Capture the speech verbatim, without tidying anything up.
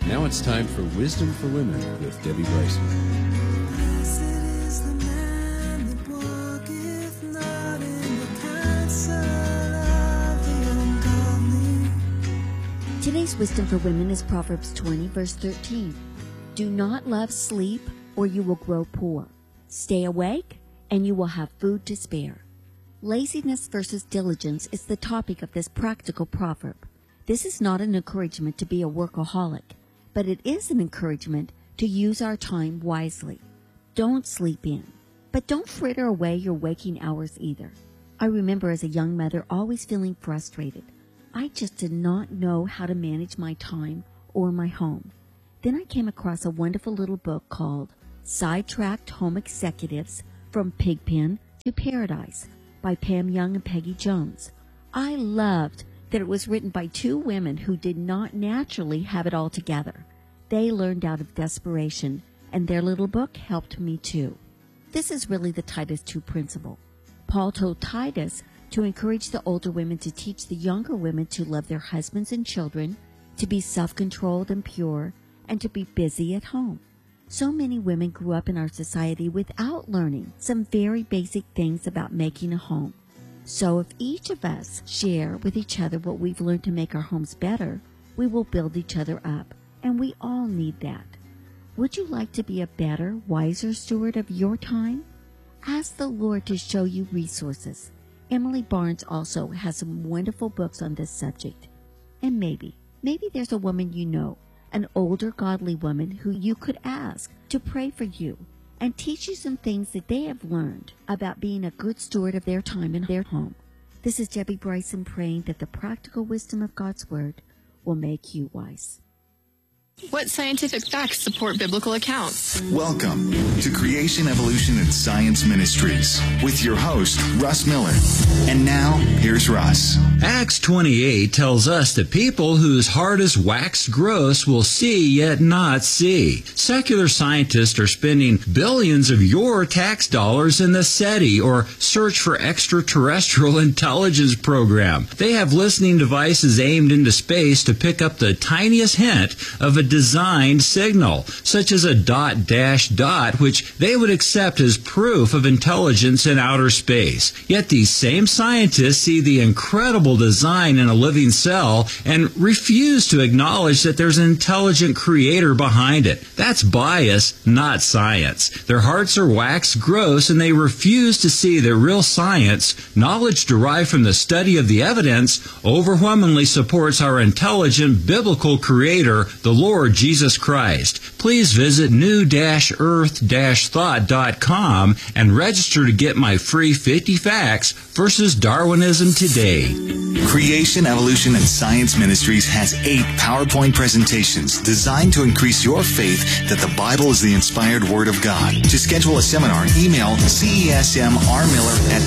Now it's time for Wisdom for Women with Debbie Bryson. Today's Wisdom for Women is Proverbs twenty, verse thirteen. Do not love sleep, or you will grow poor. Stay awake, and you will have food to spare. Laziness versus diligence is the topic of this practical proverb. This is not an encouragement to be a workaholic, but it is an encouragement to use our time wisely. Don't sleep in, but don't fritter away your waking hours either. I remember as a young mother always feeling frustrated. I just did not know how to manage my time or my home. Then I came across a wonderful little book called Sidetracked Home Executives from Pigpen to Paradise by Pam Young and Peggy Jones. I loved that it was written by two women who did not naturally have it all together. They learned out of desperation, and their little book helped me too. This is really the Titus two principle. Paul told Titus to encourage the older women to teach the younger women to love their husbands and children, to be self-controlled and pure, and to be busy at home. So many women grew up in our society without learning some very basic things about making a home. So if each of us share with each other what we've learned to make our homes better, we will build each other up, and we all need that. Would you like to be a better, wiser steward of your time? Ask the Lord to show you resources. Emily Barnes also has some wonderful books on this subject. And maybe, maybe there's a woman you know, an older godly woman who you could ask to pray for you and teach you some things that they have learned about being a good steward of their time in their home. This is Debbie Bryson praying that the practical wisdom of God's Word will make you wise. What scientific facts support biblical accounts? Welcome to Creation, Evolution, and Science Ministries with your host, Russ Miller. And now, here's Russ. Acts twenty-eight tells us that people whose heart is waxed gross will see yet not see. Secular scientists are spending billions of your tax dollars in the SETI, or Search for Extraterrestrial Intelligence program. They have listening devices aimed into space to pick up the tiniest hint of a designed signal, such as a dot dash dot, which they would accept as proof of intelligence in outer space. Yet these same scientists see the incredible design in a living cell and refuse to acknowledge that there's an intelligent creator behind it. That's bias, not science. Their hearts are waxed gross, and they refuse to see that real science, knowledge derived from the study of the evidence, overwhelmingly supports our intelligent biblical creator, the Lord Jesus Christ. Please visit new dash earth dash thought dot com and register to get my free fifty Facts versus Darwinism Today. Creation, Evolution, and Science Ministries has eight PowerPoint presentations designed to increase your faith that the Bible is the inspired Word of God. To schedule a seminar, email C E S M R Miller at